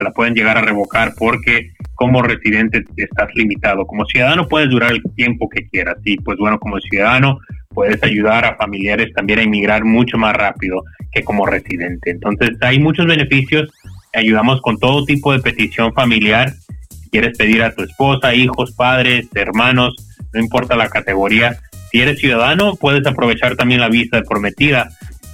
la pueden llegar a revocar porque como residente estás limitado. Como ciudadano puedes durar el tiempo que quieras y pues bueno, como ciudadano puedes ayudar a familiares también a inmigrar mucho más rápido que como residente. Entonces hay muchos beneficios, ayudamos con todo tipo de petición familiar. Si quieres pedir a tu esposa, hijos, padres, hermanos, no importa la categoría. Si eres ciudadano, puedes aprovechar también la visa de prometida,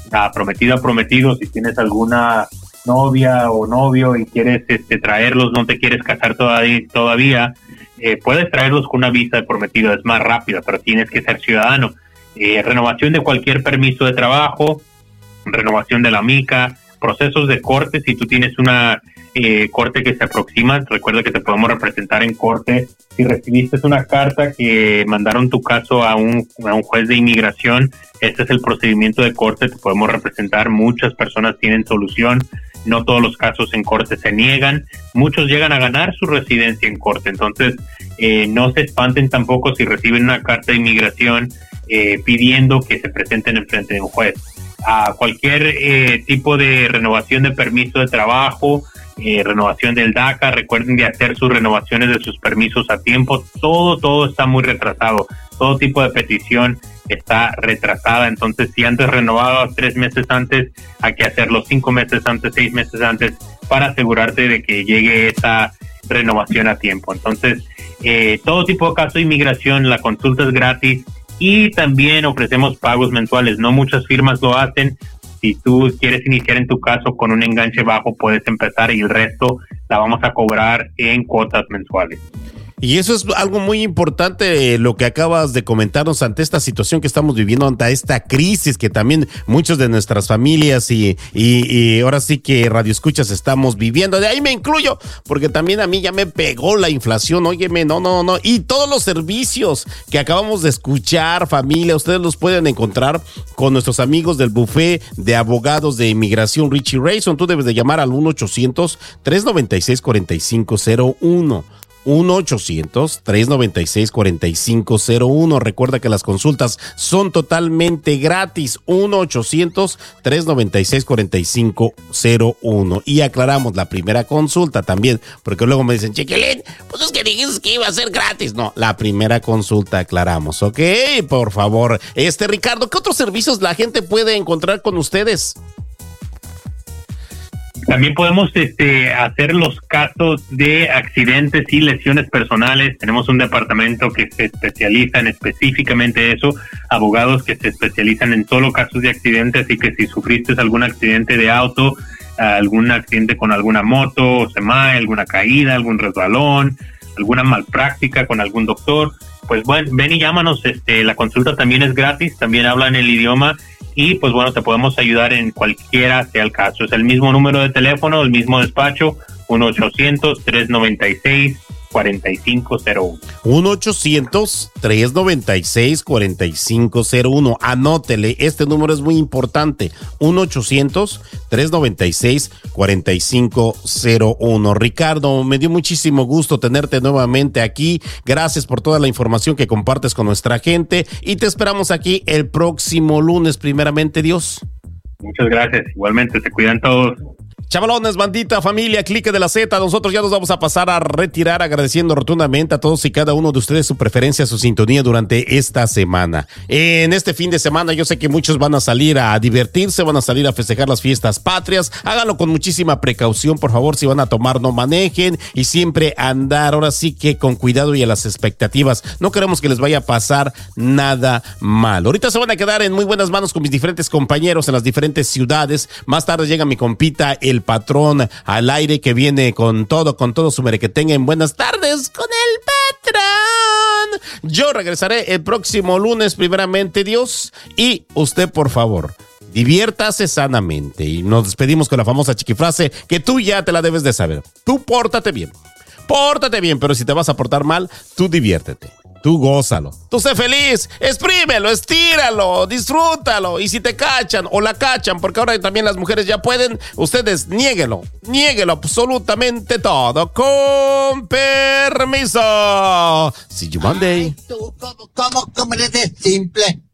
prometido, si tienes alguna novia o novio y quieres traerlos, no te quieres casar todavía, puedes traerlos con una visa de prometido, es más rápida, pero tienes que ser ciudadano. Renovación de cualquier permiso de trabajo, renovación de la mica, procesos de corte, si tú tienes una corte que se aproxima, recuerda que te podemos representar en corte. Si recibiste una carta que mandaron tu caso a un juez de inmigración, este es el procedimiento de corte, te podemos representar. Muchas personas tienen solución, no todos los casos en corte se niegan, muchos llegan a ganar su residencia en corte. Entonces no se espanten tampoco si reciben una carta de inmigración pidiendo que se presenten en frente de un juez. A cualquier tipo de renovación de permiso de trabajo, renovación del DACA, recuerden de hacer sus renovaciones de sus permisos a tiempo. Todo está muy retrasado, todo tipo de petición está retrasada. Entonces si antes renovabas 3 meses antes, hay que hacerlo 5 meses antes, 6 meses antes, para asegurarte de que llegue esa renovación a tiempo. Entonces todo tipo de caso de inmigración, la consulta es gratis y también ofrecemos pagos mensuales. No muchas firmas lo hacen. Si tú quieres iniciar en tu caso con un enganche bajo, puedes empezar y el resto la vamos a cobrar en cuotas mensuales. Y eso es algo muy importante, lo que acabas de comentarnos ante esta situación que estamos viviendo, ante esta crisis que también muchos de nuestras familias y ahora sí que radioescuchas estamos viviendo. De ahí me incluyo, porque también a mí ya me pegó la inflación, óyeme, no. Y todos los servicios que acabamos de escuchar, familia, ustedes los pueden encontrar con nuestros amigos del Buffet de Abogados de Inmigración Richie Rayson. Tú debes de llamar al 1-800-396-4501. 1-800-396-4501. Recuerda que las consultas son totalmente gratis. 1-800-396-4501. Y aclaramos la primera consulta también, porque luego me dicen, Chiquilín, pues es que dijiste que iba a ser gratis. No, la primera consulta aclaramos, ¿ok? Por favor. Ricardo, ¿qué otros servicios la gente puede encontrar con ustedes? También podemos hacer los casos de accidentes y lesiones personales. Tenemos un departamento que se especializa en específicamente eso, abogados que se especializan en solo casos de accidentes, así que si sufriste algún accidente de auto, algún accidente con alguna moto, alguna caída, algún resbalón, alguna malpráctica con algún doctor, pues bueno, ven y llámanos. La consulta también es gratis, también hablan el idioma. Y pues bueno, te podemos ayudar en cualquiera sea el caso. Es el mismo número de teléfono, el mismo despacho, 1-800-396-4501. 1-800-396-4501. Anótele, este número es muy importante. 1-800-396-4501. Ricardo, me dio muchísimo gusto tenerte nuevamente aquí. Gracias por toda la información que compartes con nuestra gente y te esperamos aquí el próximo lunes, primeramente Dios. Muchas gracias, igualmente, se cuidan todos. Chavalones, bandita, familia, clique de la Z, nosotros ya nos vamos a pasar a retirar agradeciendo rotundamente a todos y cada uno de ustedes su preferencia, su sintonía durante esta semana. En este fin de semana yo sé que muchos van a salir a divertirse, van a salir a festejar las fiestas patrias. Háganlo con muchísima precaución, por favor. Si van a tomar, no manejen y siempre andar ahora sí que con cuidado y a las expectativas. No queremos que les vaya a pasar nada mal. Ahorita se van a quedar en muy buenas manos con mis diferentes compañeros en las diferentes ciudades. Más tarde llega mi compita, el patrón al aire, que viene con todo su merequetengue en Buenas Tardes con el patrón. Yo regresaré el próximo lunes, primeramente Dios, y usted, por favor, diviértase sanamente. Y nos despedimos con la famosa chiquifrase que tú ya te la debes de saber. Tú pórtate bien, pero si te vas a portar mal, tú diviértete. Tú gózalo, tú sé feliz, exprímelo, estíralo, disfrútalo. Y si te cachan o la cachan, porque ahora también las mujeres ya pueden, ustedes niéguelo absolutamente todo. Con permiso. See you Monday. Ay, tú, ¿cómo eres de simple?